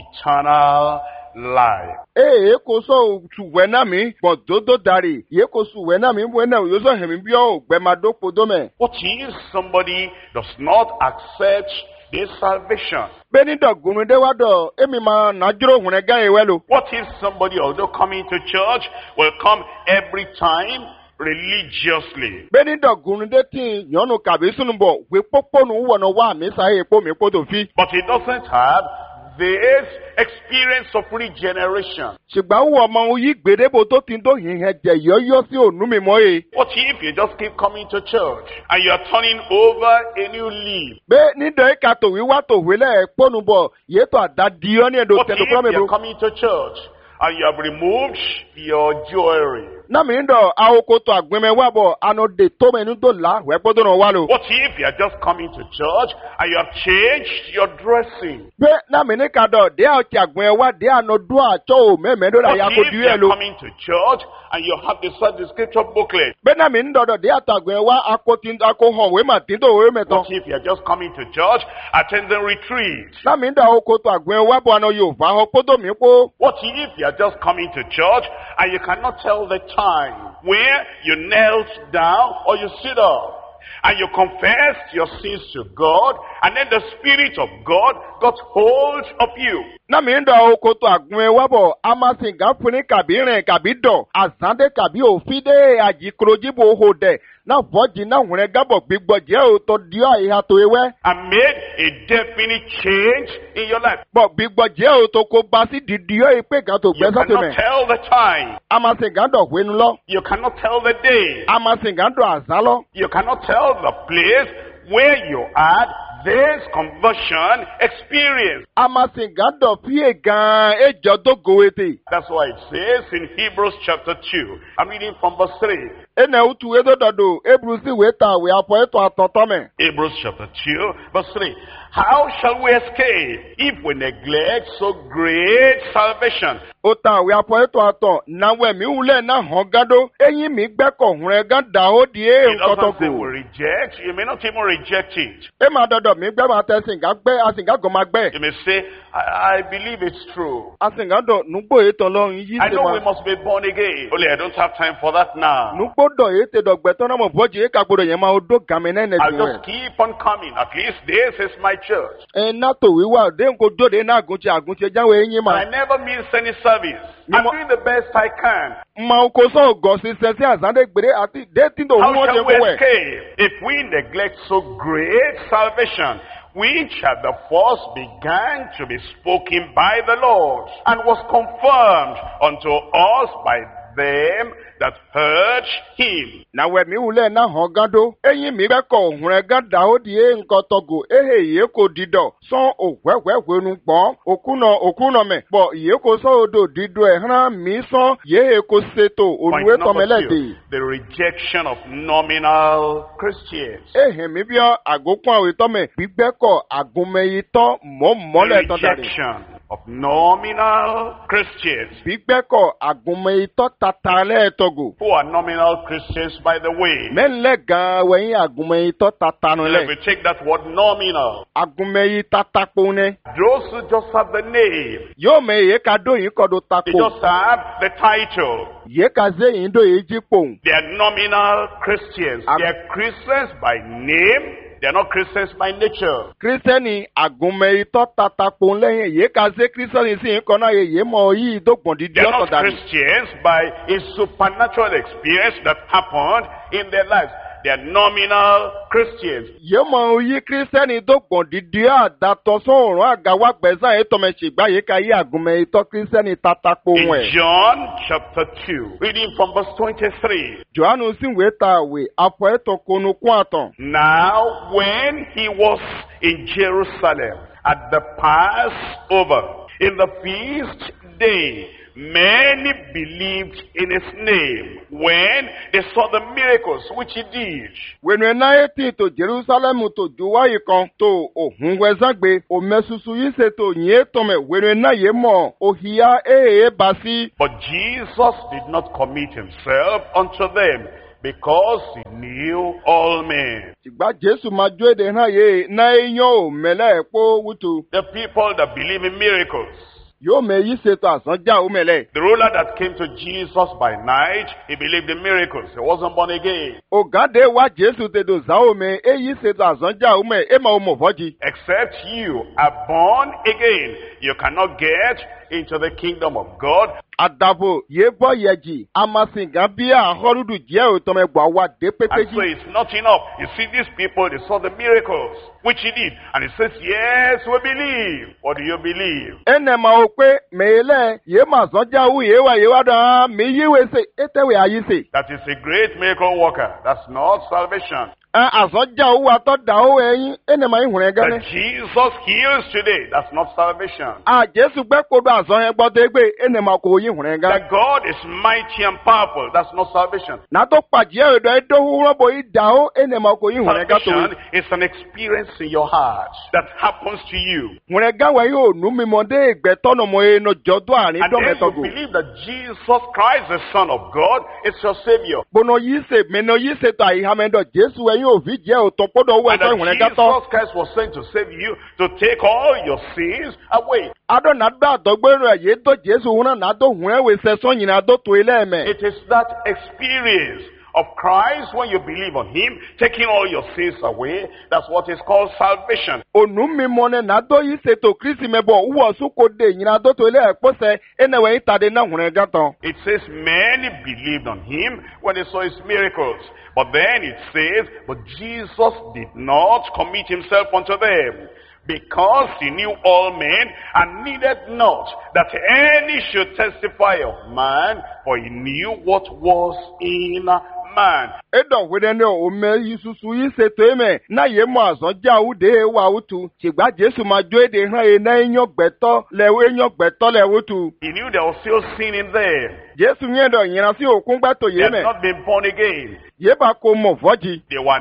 eternal life. e ko so tuwe na mi bo dodo dare ye ko suwe na mi bo na yo so hemi bio ogbe ma do podo me What if somebody does not accept this salvation? beni do gunu de wa do emi ma na juro hunre ga ewelo What if somebody, although coming to church, will come every time religiously? beni do gunu de tin yonu kabe sunu bo we poponu wono wa mi sa epo mi podo fi But he doesn't have this experience of regeneration. ṣùgbọ́n wọ́n ọmọ yìí gbèdébò tó ti ń tó hìhẹ́ jẹ yọ́yọ́ sí ònú mi mọ́ e. What if you just keep coming to church and you are turning over a new leaf? bẹ́ẹ̀ nídọ̀ ẹ̀ka tòwí wá tòwí lẹ̀ pọ́nù bọ̀ yéètò àdádì ọ́ ní ẹ̀dọ̀ What if tẹ̀lé fúlọ́mì you are bro. coming to church and you have removed your jewelry? náà mi ń dọ̀ awokoto àgbẹ̀mẹ̀ wá bọ̀ anọ̀dẹ̀ tó mẹ́nu tó là wẹ́ gbọ́dọ̀ náà wá lò. What if you are just coming to church and you have changed your dressing? bẹ́ẹ̀ náà mi ní ka dọ̀ dé ọ̀tí àgbẹ̀mẹ̀ wá dé ànọ̀dún àtsọ́ ò mẹ́mẹ́dọ́ la ya What kó if di you ẹ̀ are lò. coming to church and you have the scripture booklet? bẹ́ẹ̀ náà mi ń dọ̀dọ̀ dé àtàgbẹ̀mẹ̀ wá akóhàn wé mà tí tó wé mẹ́tọ́. What if you are just coming to church, attending retreat? náà mi ń dọ̀ awokoto àgbẹ̀mẹ̀ wá bọ̀ àná Yorùbá ọkọ́dọ̀ mi kó. What if you are just coming to church and you cannot tell the time where you knelt down or you sit up? And you confessed your sins to God, and then the Spirit of God got hold of you. náà mi ń dọ̀ okoto àgbẹ̀mẹ̀ wá bọ̀ amasin gáfúnni kàbí rìn kàbí dọ̀ àzándé kàbí òfin dé àjìkúròjìbò òhò dẹ̀ na voji na hune gabo gbigbo je o to dio iha to ewe. And made a definite change in your life. Bo gbigbo je o to ko ba si di dio ipe gan to You gbe so te me. cannot tell the time. Amasin gan do hwenu lo. You cannot tell the day. Amasin gan do azan lo. You cannot tell the place where you are. This conversion experience. Amasin gan do fie gan ejo to goete. That's why it says in Hebrews chapter 2. I'm reading from verse 3. Ene utu edo dodo ebrusi weta we apo eto atoto me. Hebrews chapter 2, verse 3. How shall we escape if we neglect so great salvation? Ota we apo eto ato na we mi ule na hongado eyin mi gbeko hunre gan da o die It nkan to doesn't say go. we reject. You may not even reject it. E ma dodo mi gbe ma tesin ga gbe asinga go ma gbe. You may say, I believe it's true. Asinga do nugbo eto lohun yi I se know we ma. must be born again. Only I don't have time for that now. Nugbo do ete do gbe to na mo boji e ka gbodo yen ma odo game na ne I'll ti just keep on coming. At least this is my church. e na to wi wa de nko jode na agunche jawe yin And I ma. never miss any service. I'm doing the best I can. Ma ko so go si se si azande gbere ati de tin do How won shall je we ko we. escape if we neglect so great salvation, which at the first began to be spoken by the Lord, and was confirmed unto us by them that heard him? Na we mi ule na hongado eyin mi gbe ko hunre gan da o die nkan to go ehe ye ko dido so ogwegwe nu po okuno me bo ye ko so odo dido e han mi so ye ko seto Point oluwe to number melede. 2, the rejection of nominal Christians. Ehe mi bi agokun awe to me gbigbe ko agunmeyi to mo le to The dare. rejection of nominal Christians. Gbigbe ko agunmeyi to tatale to go. Who are nominal Christians, by the way? Men le gan we yin agunmeyi to tatanu If le. we take that word nominal, Agunmeyi tatapo ne. those who just have the name, Yo me ye ka do yin ko do they tako. just have the title. Ye ka ze yin do ye jipo. They are nominal Christians. They are Christians by name. They are not Christians by nature. Kristẹni agunmẹyi tọ tatapon lẹ́yìn ye ka se kristẹni si nkan náà ye mọ yìí dógbòn dídí They are ọ̀tọ̀ not dàní. Christians by a supernatural experience that happened in their lives. They are nominal Christians. Ye mọ yìí kristẹni dógbòn dídí àdàtọ̀ sọ̀rọ̀ àgàwà gbẹ̀sán ètòmẹ̀sìgbà ye ka yí agunmẹyi tọ kristẹni tatapon In wẹ̀. John chapter 2, reading from verse 23. Jòhánù sì wé ta àwẹ̀ àpọ̀ ẹ̀tọ̀ konu kún àtàn. Now, when he was in Jerusalem at the Passover, in the feast day, many believed in his name when they saw the miracles which he did. Wẹ̀nu ẹ̀ náà ètí tó Jerusalemu tó juwáyé kan tó òhun wẹ̀sàgbé òmẹ̀susu yìí ṣe tó yìí tọmẹ̀ wẹ̀nu ẹ̀ náà yé mọ̀ òhìyá èèyè bá sí. But Jesus did not commit himself unto them, because he knew all men. Ìgbà Jésù máa jó èdè náà yé náà yán ò mẹ́lẹ̀ ẹ̀pọ̀ wútu. The people that believe in miracles. Yóò mẹ yí ṣètò àsánjà ó mẹ́lẹ̀. The ruler that came to Jesus by night, he believed in miracles. He wasn't born again. Ògádé wá Jésù tètò sáwọ́ mẹ́ èyí ṣètò àsánjà ó mẹ́ ẹ̀ máa ó mọ̀ fọ́jì. Except you are born again, you cannot get into the kingdom of God. Àdàbò yé bọ́ yẹjì, àmàsìngàn bí àhọ́rùdù jẹ́ òtọ́mẹgbà wa dé And so pépéjì. it's not enough. You see, these people, they saw the miracles, which he did. And he says, yes, we believe. What do you believe? Ẹnẹ̀ máa ó pé mẹ́lẹ̀ yé màá sánjà ó yé wá dán mí yíwèé ṣe ètèwé ayé ṣe. That is a great miracle worker. That's not salvation. Àsánjà ó wa tọ́ da ó ẹyin ẹnẹ̀ máa ń hùn ẹ̀ That gánẹ́. Jesus heals today. That's not salvation. Jésù gbẹ́ kodo àsán yẹn gbọ́ dégbé ẹnẹ̀ máa kò yí hùn ẹ̀ gánẹ́. That God is mighty and powerful. That's not salvation. Nàtó pàjẹ́ ẹ̀dọ̀ ẹ̀dọ́wọ́ rọ́bọ̀ yìí dà ó ẹnẹ̀ máa kò yí hùn ẹ̀ gá tó. Salvation is an experience in your heart that happens to you. Hùn ẹ̀ gá wẹ̀ yóò nú mímọ́ dé ìgbẹ́ tọ́nà mọ́ ẹnu jọ́dọ̀ àní And then you dọ́mẹ́tọ́gò. believe that Jesus Christ, the Son of God, is your Savior. Gbóná yìí ṣe mẹ́nà yìí ṣètò àyíhámẹ́dọ̀ Jésù ẹ̀yìn òfin jẹ́ òtọ́ pọ́dọ̀ owó And ẹ̀tọ́ that ìhùn ẹ̀ gá tọ́. Jesus Christ was sent to save you, to take all your sins away. Adọ́nàdọ́ àtọ́gbẹ́rún ẹ̀ yé tó Jésù hùn náà nàdó hùn ẹ̀ wẹ̀ sẹ́sọ́ yìí nàdó tó ilé ẹ̀mẹ́. It is that experience of Christ, when you believe on him, taking all your sins away, that's what is called salvation. Onu mimone na do yi seto Kristi mebo uwo suko de nyina do to ile ekpose enewe itade na hune gaton. It says many believed on him when they saw his miracles. But then it says, but Jesus did not commit himself unto them, because he knew all men and needed not that any should testify of man, for he knew what was in man. Edo wedene ome yisusu yiseto eme na ye mo azonja ude wa utu chigba Jesu ma jo ede han e na enyo gbeto le wutu. He knew there was still sin in them. Jesu nyedo yina si okun gba to They had yeme. not been born again. Ye ba ko mo foji. They were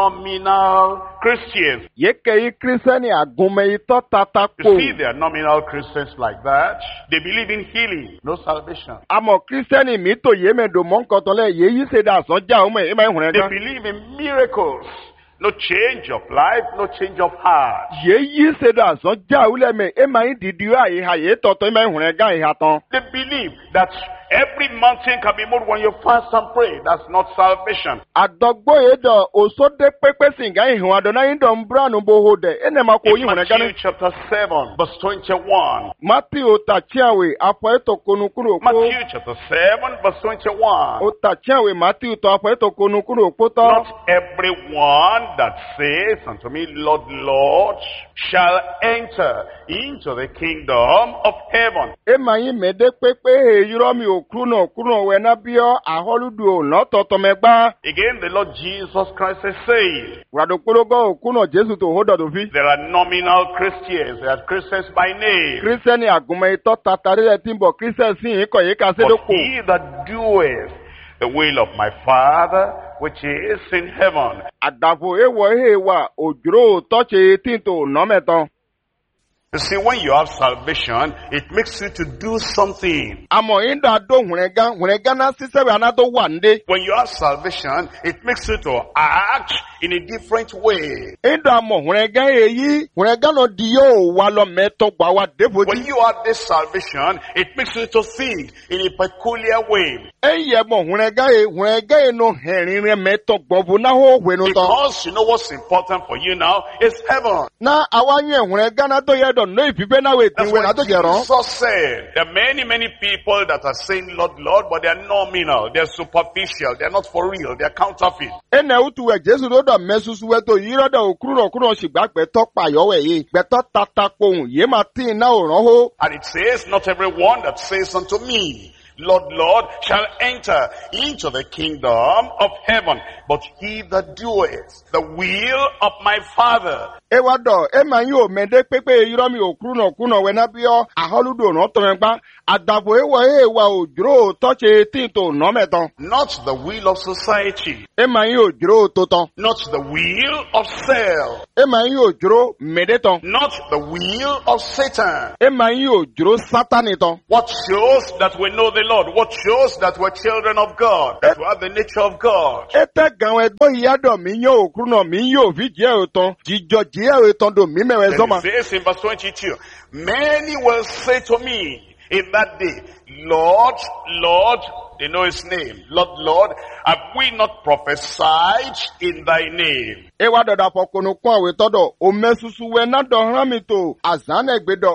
nominal Christians. Ye ke Christiani agume ito tata ko. You see, they are nominal Christians like that. They believe in healing, no salvation. Amo Christiani mi to yeme do mon kotole ye yise da azonja ume e ma hune They ga. believe in miracles. No change of life, no change of heart. Ye yise da azonja ule me e ma didi a ye ha ye toto e ma hune ga e ha ton. They believe that every mountain can be moved when you fast and pray. That's not salvation. Adogbo edo osode pepe singa ihun adona indo mbranu bohode ene mako In yi hune Matthew gane. chapter 7, verse 21. Matthew tachiawe apo eto konukuru ko. Matthew chapter 7, verse 21. O tachiawe Matthew to apo eto konukuru ko to. Not everyone that says unto me, Lord, Lord, shall enter into the kingdom of heaven. E ma yi mede pepe he yiro mi okuno we na bio aholudu o no toto megba. Again, the Lord Jesus Christ is saying, Radokologo okuno Jesu to hodo do fi. there are nominal Christians. There are Christians by name. Christian agume ito tatare le timbo Christian sin ko ye ka se do But ko. he that doeth the will of my Father, which is in heaven. Adafo ewo he wa ojuro toche tinto no meton. You see, when you have salvation, it makes you to do something. Amo inda do hunega na sisewe anato wande. When you have salvation, it makes you to act in a different way. Inda amo hunega no dio walo meto gba wa When devoji. you have this salvation, it makes you to think in a peculiar way. Eye mo hunega no herinre meto gbobu na ho hwe no to. Because you know what's important for you now is heaven. Na awanye hunega na to ye do no ifipe na we That's tinwe na what to jeron. Jesus said. There are many people that are saying Lord, Lord, but they are nominal. They are superficial. They are not for real. They are counterfeit. Ene utu we Jesu do do mesusu we to yiro do okuro shigba pe to payo we yi. Pe to tata pohun ye ma tin na oran ho. And it says, not everyone that says unto me, Lord, Lord, shall enter into the kingdom of heaven, but he that doeth the will of my Father. Ewa do e ma yi o mede pepe yiro mi okuno we na bio aholudo no to megba. Adabo ewa ojuro toche tinto no meton. Not the will of society. E ma yi ojuro toton. Not the will of self. E ma yi ojuro medeton. Not the will of Satan. E ma yi ojuro sataniton. What shows that we know the Lord? What shows that we're children of God? That we have the nature of God? Ete ganwe do yado mi yo okuno mi yo vije oton. Jijo je oton do mi mewe Then zoma. it says in verse 22, many will say to me in that day, Lord, Lord, they know his name. Lord, Lord, have we not prophesied in thy name? Ewa do da pokunu kwa we todo o mesusu we na do ramito azana egbedo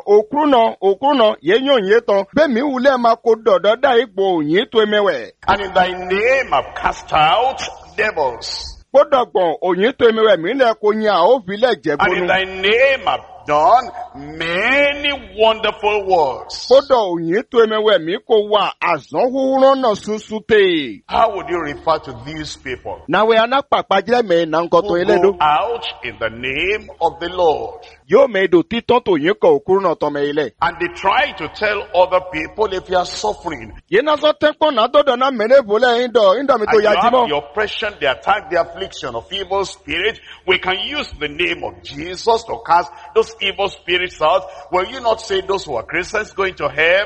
okuno ye yon yeton be mi ule ma ko do da igbo yin to emewe. And in thy name have cast out devils. Podogbon oyin to emewe mi le ko yin a o fi le And in jebonu. thy name have done many wonderful works. Podo oyin to emewe mi ko wa azan huron na susute. How would you refer to these people? Na we ana papajire me na nko to Who eledo. go out in the name of the Lord. Yo me do titon to yin ko okuno to me ile. And they try to tell other people if you are suffering. Ye na so tempo na do na mene bole indo mi to And you have yajimo. the oppression, the attack, the affliction of evil spirit. We can use the name of Jesus to cast those evil spirits out. Will you not say those who are Christians going to heaven?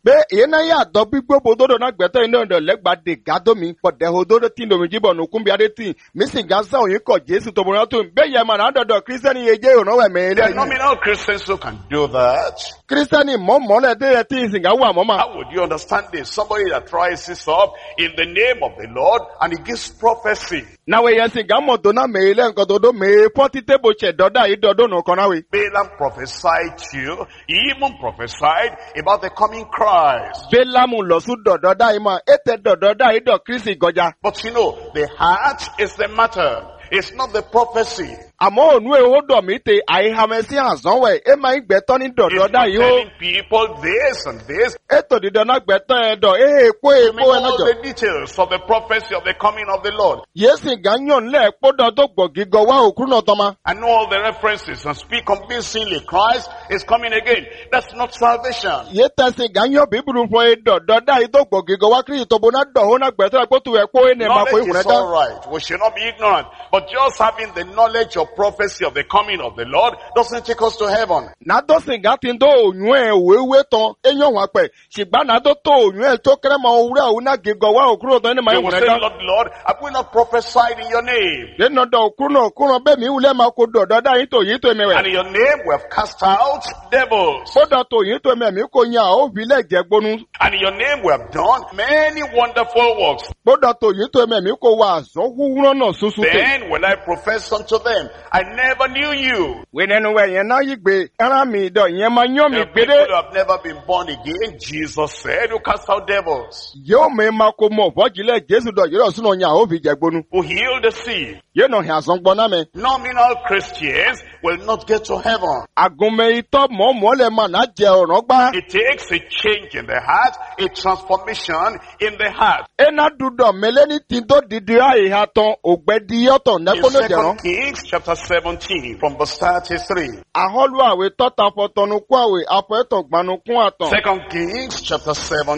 Be yena ya do gbigbo bododo na gbeto ina ndo legba de gado mi but de hododo tin do mi jibo no kumbi ade tin mi sin gasa oyin ko Jesu to boran to be ye ma na do Christian yeje o no we me There le are nominal Christians who can do that. Christian mo mo le de tin sin ga wa mo ma. How would you understand this? Somebody that rises up in the name of the Lord and he gives prophecy. Na we yen sin ga mo do na me le nkan do me poti tebo che doda yi dodo no kan na we. Balaam prophesied to you. He even prophesied about the coming Christ. Balaam lo su dodo da yi ma ete dodo da yi do Christ goja. But you know, the heart is the matter. It's not the prophecy. Àmọ́ ònú èho dọ̀ mí te àìhàmẹ́sí àzánwẹ̀ ẹ máa ń gbẹ̀tọ́ ní It's dọ̀dọ̀ not dá yìí ó. telling people this and this. Ètò dídọ̀ náà gbẹ̀tọ́ ẹ dọ̀ èèpo I èèpo mean, ẹ all náà jọ. the details of the prophecy of the coming of the Lord. Yéésì gányàn lẹ̀ kpọ́dọ̀ tó gbọ̀ gígọ̀ wá òkú náà tọ́ma. I know all the references and speak convincingly. Christ is coming again. That's not salvation. Yé tẹ̀sí gányàn bíbélù fún ẹ dọ̀dọ̀ dá yìí tó gbọ̀ gígọ̀ wá kí ìtọ́bù náà dọ̀ ó náà gbẹ̀tọ́ ẹ kótó ẹ̀ kó ẹ̀ ní ẹ̀ máa kó Knowledge ìwúrẹ́ is dá. all right. We should not be ignorant. But just having the knowledge of prophecy of the coming of the Lord doesn't take us to heaven. Nàdọ́sì gàtí tó òyún ẹ̀ wéwé tán ẹ̀yàn wà pẹ̀. Ṣùgbọ́n nàdọ́ tó òyún ẹ̀ tó kẹ́rẹ́ máa wúrẹ́ òun náà gígọ̀ wá òkú náà tán ní máa They will ìwúrẹ́ say, dá. Lord, Lord, have we not prophesied in your name? Lẹ́nu ọ̀dọ̀ òkú náà bẹ́ẹ̀ mi wúlẹ̀ máa kó dọ̀dọ̀ dá yìí tó ẹ̀mẹ̀wẹ̀. And in your name we have cast out devils. Kódà tó yìí tó ẹ̀mẹ̀ mi kò yan àwọn òbí lẹ́jẹ̀ gbónú. And in your name we have done many wonderful works. Kódà tó yìí tó ẹ̀mẹ̀ mi kò wá àzọ́ wúwúrọ́ náà sunsun tè. Then will I profess unto them, I never knew you. Wẹ́nẹ́nu wẹ̀ yẹn náà yí gbé ẹran mi dọ̀ yẹn máa yán mi The people gbédé. who have never been born again, Jesus said, who cast out devils, Yóò mi máa kó mọ̀ fọ́jìlẹ̀ Jésù dọ̀ yìí lọ́sùn náà yan àwọn òbí jẹ gbónú. who healed the sick. Yé nà hìn àzọ́ gbọ́n náà mi. Nominal Christians will not get to heaven. Àgùnmẹ̀ itọ́ mọ̀ọ́mọ́ lẹ̀ máa náà jẹ ọ̀ràn gbá. It takes a change in the heart, a transformation in the heart. Ẹna dúdọ̀ mẹ́lẹ́ ní tí tó dìde àyíká tán ògbẹ́ di yọ̀tọ̀ In nẹ́kọ́nù jẹ̀rán. 2 Kings chapter 17 from verse 33. Àhọ́lù àwẹ̀ tọ́ta fọ̀tọ̀nù kú àwẹ̀ afọ ẹ̀tọ̀ gbanu kún àtàn. 2 Kings chapter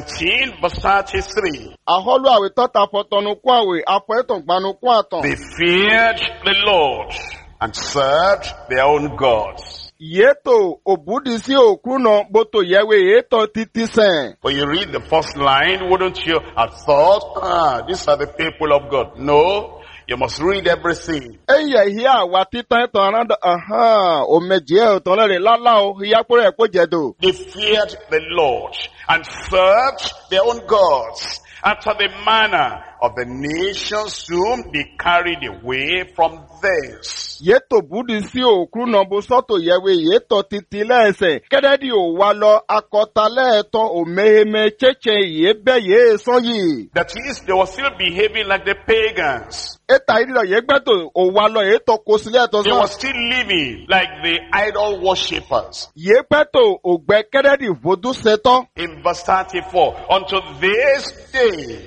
17 verse 33. Àhọ́lù àwẹ̀ tọ́ta fọ̀tọ̀nù kú àwẹ̀ afọ ẹ̀tọ̀ gbanu kún àtàn. They feared the Lord and served their own gods. Yéto òbúdi sí òkú náà bótò yẹwé yétọ̀ títí sẹ́n. When you read the first line, wouldn't you have thought, these are the people of God? No, you must read everything. Eyẹ̀ yí àwa títàn ẹ̀tàn aráńdọ̀ òmẹ̀jì ẹ̀ ọ̀tàn lẹ́rẹ̀ lálá o ìyápúrẹ̀ ẹ̀kọ́ jẹ̀dọ̀. They feared the Lord and served their own gods after the manner of the nations whom they carried away from thence. Yéto búdi sí òkú náà bó sọ́tò yẹwé yétọ̀ títí lẹ́ẹ̀sẹ̀. Kẹ́dẹ́dì ò wá lọ akọta lẹ́ẹ̀tàn òmèhémé chéche yé bẹ́ yé sán yìí. That is, they were still behaving like the pagans. Eta ìdílọ̀ yé gbẹ́tò ò wá lọ yétọ̀ kó sílẹ̀ ẹ̀tọ́ They sán. were still living like the idol worshippers. Yé pẹ́tò ògbẹ́ kẹ́dẹ́dì vodú setọ́. In verse 34, unto this day,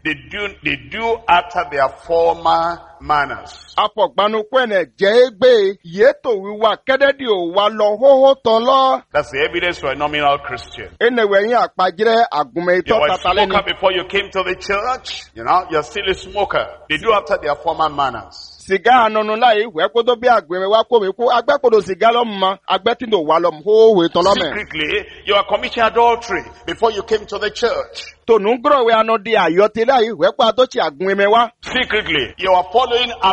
they do after their former manners. Apọ̀gbanukú jẹ́ gbé yétò wíwá kẹ́dẹ́dì ò wá lọ hóhó tán lọ. That's the evidence for a nominal Christian. Ẹnẹ̀wẹ̀ yín àpàjẹ́ àgùnmẹ̀ You ìtọ́ were a tatalẹ́ni. smoker before you came to the church. You're still a smoker. They do after their former manners. Sìgá ànọ̀nù láyé ìwẹ́ kó tó bí àgbẹ̀mẹ̀ wá kó mi kú agbẹ́kọ̀dọ̀ sìgá lọ́mù ma agbẹ́tìndò wà lọ́mù hóhó tán lọ́mẹ̀. Secretly, you are committing adultery before you came to the church. Tònú gbọ́dọ̀ wẹ́ anọ di àyọ̀tẹ́lẹ̀ ìwẹ́ pé àtọ́sí àgùnmẹ̀ wá. Secretly, you are following